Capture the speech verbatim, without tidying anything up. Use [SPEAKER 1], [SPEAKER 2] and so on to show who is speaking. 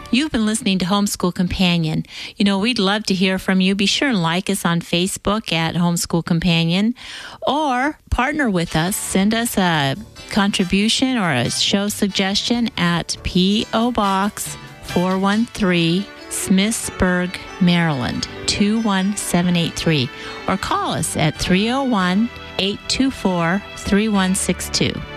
[SPEAKER 1] You've been listening to Homeschool Companion. You know, we'd love to hear from you. Be sure and like us on Facebook at Homeschool Companion, or partner with us. Send us a contribution or a show suggestion at P O. Box four one three, Smithsburg, Maryland, two one seven eight three, or call us at three oh one, eight two four, three one six two.